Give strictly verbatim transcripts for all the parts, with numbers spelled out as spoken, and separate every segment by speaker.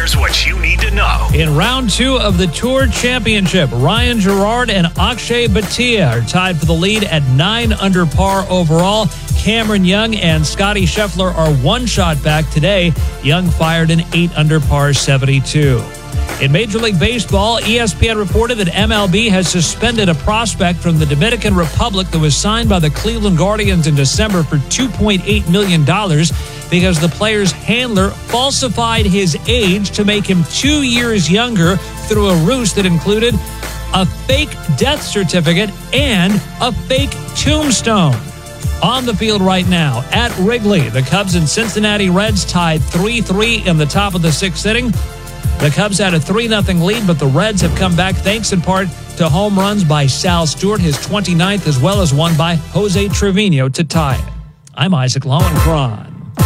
Speaker 1: Here's what you need to know.
Speaker 2: In round two of the Tour Championship, Ryan Gerard and Akshay Bhatia are tied for the lead at nine under par overall. Cameron Young and Scotty Scheffler are one shot back today. Young fired an eight under par seventy-two. In Major League Baseball, E S P N reported that M L B has suspended a prospect from the Dominican Republic that was signed by the Cleveland Guardians in December for two point eight million dollars because the player's handler falsified his age to make him two years younger through a ruse that included a fake death certificate and a fake tombstone. On the field right now, at Wrigley, the Cubs and Cincinnati Reds tied three three in the top of the sixth inning. The Cubs had a three nothing lead, but the Reds have come back thanks in part to home runs by Sal Stewart, his twenty-ninth, as well as one by Jose Trevino to tie it. I'm Isaac Lowenkron.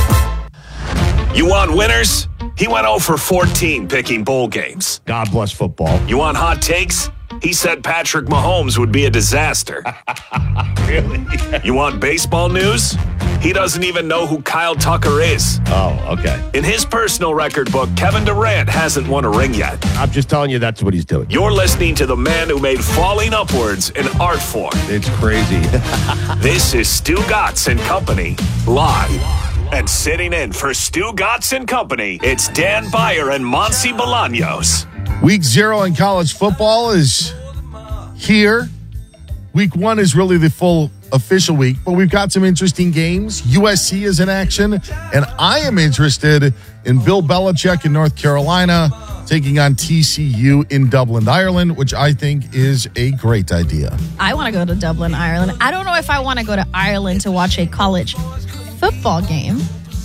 Speaker 1: You want winners? He went oh for fourteen picking bowl games.
Speaker 3: God bless football.
Speaker 1: You want hot takes? He said Patrick Mahomes would be a disaster.
Speaker 3: Really?
Speaker 1: You want baseball news? He doesn't even know who Kyle Tucker is.
Speaker 3: Oh, okay.
Speaker 1: In his personal record book, Kevin Durant hasn't won a ring yet.
Speaker 3: I'm just telling you that's what he's doing.
Speaker 1: You're listening to the man who made falling upwards an art form.
Speaker 3: It's crazy.
Speaker 1: This is Stu Gatz and Company, live. And sitting in for Stu Gatz and Company, it's Dan Beyer and Monty Bolaños.
Speaker 4: Week zero in college football is here. Week one is really the full official week, but we've got some interesting games. U S C is in action, and I am interested in Bill Belichick in North Carolina taking on T C U in Dublin, Ireland, which I think is a great idea.
Speaker 5: I want to go to Dublin, Ireland. I don't know if I want to go to Ireland to watch a college football game.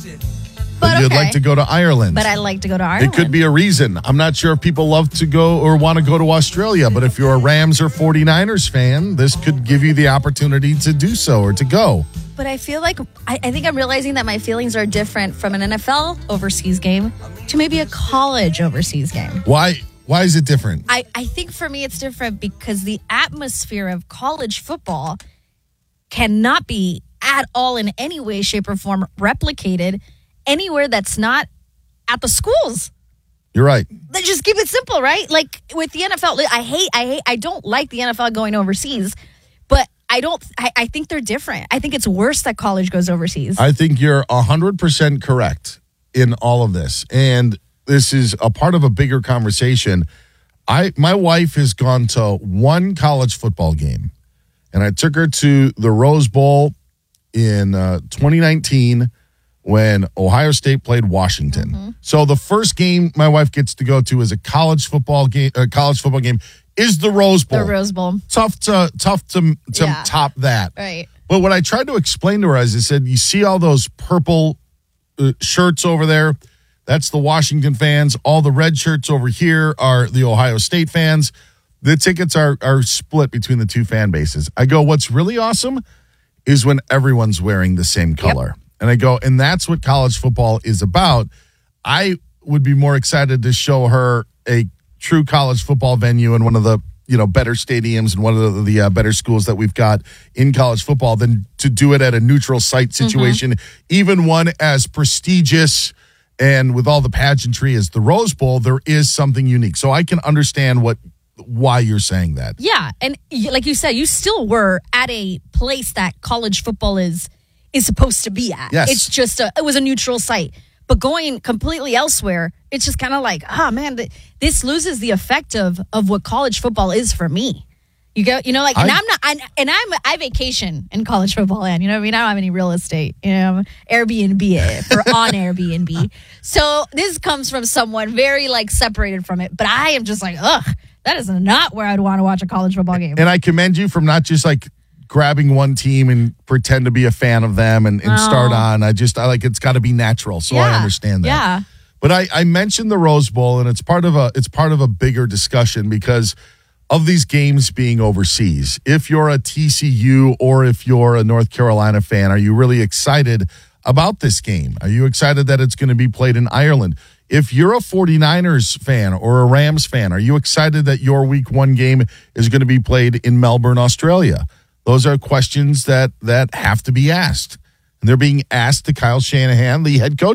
Speaker 4: But,
Speaker 5: But
Speaker 4: you'd
Speaker 5: okay.
Speaker 4: like to go to Ireland.
Speaker 5: But I like to go to Ireland.
Speaker 4: It could be a reason. I'm not sure if people love to go or want to go to Australia, but if you're a Rams or 49ers fan, this could give you the opportunity to do so or to go.
Speaker 5: But I feel like, I, I think I'm realizing that my feelings are different from an N F L overseas game to maybe a college overseas game.
Speaker 4: Why Why is it different?
Speaker 5: I, I think for me it's different because the atmosphere of college football cannot be at all in any way, shape, or form replicated anywhere that's not at the schools.
Speaker 4: You're right.
Speaker 5: Let's just keep it simple, right? Like with the N F L, I hate, I hate, I don't like the N F L going overseas, but I don't, I, I think they're different. I think it's worse that college goes overseas.
Speaker 4: I think you're one hundred percent correct in all of this. And this is a part of a bigger conversation. I My wife has gone to one college football game, and I took her to the Rose Bowl in uh, twenty nineteen when Ohio State played Washington. Mm-hmm. So the first game my wife gets to go to is a college football game. A college football game is the Rose Bowl.
Speaker 5: The Rose Bowl.
Speaker 4: Tough to tough to to
Speaker 5: Yeah.
Speaker 4: top that.
Speaker 5: Right.
Speaker 4: But what I tried to explain to her is I said, you see all those purple uh, shirts over there? That's the Washington fans. All the red shirts over here are the Ohio State fans. The tickets are are split between the two fan bases. I go, what's really awesome is when everyone's wearing the same color. Yep. And I go, and that's what college football is about. I would be more excited to show her a true college football venue in one of the, you know, better stadiums and one of the, the uh, better schools that we've got in college football than to do it at a neutral site situation, mm-hmm. even one as prestigious and with all the pageantry as the Rose Bowl. There is something unique. So I can understand what why you're saying that.
Speaker 5: Yeah, and like you said, you still were at a place that college football is is supposed to be at.
Speaker 4: Yes.
Speaker 5: It's just a, it was a neutral site. But going completely elsewhere, it's just kind of like, oh man, th- this loses the effect of of what college football is for me. You go, you know, like, and I, I'm not, I, and I'm, I vacation in college football land. You know what I mean? I don't have any real estate. You know, Airbnb it for on Airbnb. So this comes from someone very like separated from it. But I am just like, ugh, that is not where I'd want to watch a college football game.
Speaker 4: And I commend you from not just like grabbing one team and pretend to be a fan of them and, and oh. start on. I just, I like, it's got to be natural. So
Speaker 5: yeah.
Speaker 4: I understand that.
Speaker 5: Yeah.
Speaker 4: But I, I mentioned the Rose Bowl, and it's part of a, it's part of a bigger discussion because of these games being overseas. If you're a T C U or if you're a North Carolina fan, are you really excited about this game? Are you excited that it's going to be played in Ireland? If you're a 49ers fan or a Rams fan, are you excited that your week one game is going to be played in Melbourne, Australia? Those are questions that that have to be asked. And they're being asked to Kyle Shanahan, the head coach